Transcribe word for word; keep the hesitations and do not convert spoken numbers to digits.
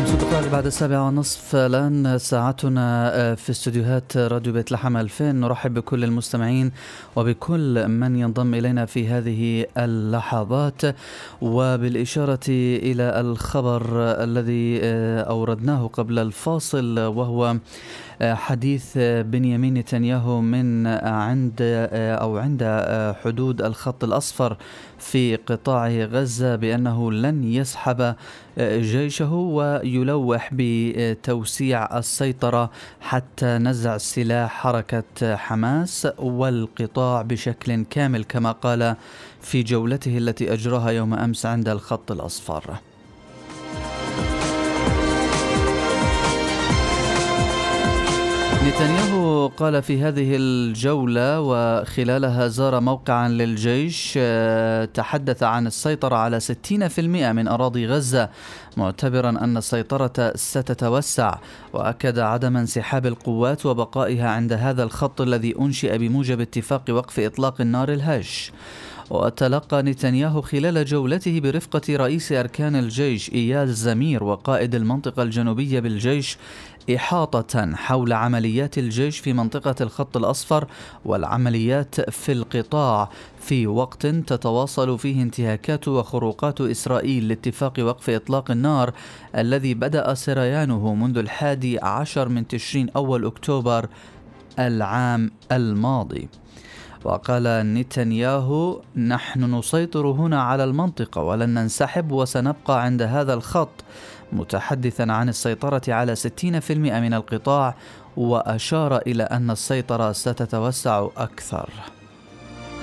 بالفعل بعد السابعة والنصف الآن ساعتنا في استديوهات راديو بيت لحم ألفين. نرحب بكل المستمعين وبكل من ينضم إلينا في هذه اللحظات، وبالإشارة إلى الخبر الذي أوردناه قبل الفاصل، وهو حديث بنيامين نتنياهو من عند أو عند حدود الخط الأصفر في قطاع غزة بأنه لن يسحب جيشه ويلوح بتوسيع السيطرة حتى نزع سلاح حركة حماس والقطاع بشكل كامل، كما قال في جولته التي أجراها يوم أمس عند الخط الأصفر. نتنياهو قال في هذه الجولة وخلالها زار موقعا للجيش تحدث عن السيطرة على ستين بالمئة من أراضي غزة، معتبرا أن السيطرة ستتوسع، وأكد عدم انسحاب القوات وبقائها عند هذا الخط الذي أنشئ بموجب اتفاق وقف إطلاق النار الهش. وتلقى نتنياهو خلال جولته برفقة رئيس أركان الجيش إيال زمير وقائد المنطقة الجنوبية بالجيش إحاطة حول عمليات الجيش في منطقة الخط الأصفر والعمليات في القطاع في وقت تتواصل فيه انتهاكات وخروقات إسرائيل لاتفاق وقف إطلاق النار الذي بدأ سريانه منذ الحادي عشر من تشرين أول أكتوبر العام الماضي. وقال نتنياهو: نحن نسيطر هنا على المنطقة ولن ننسحب وسنبقى عند هذا الخط، متحدثا عن السيطرة على ستين بالمئة من القطاع، وأشار إلى أن السيطرة ستتوسع أكثر.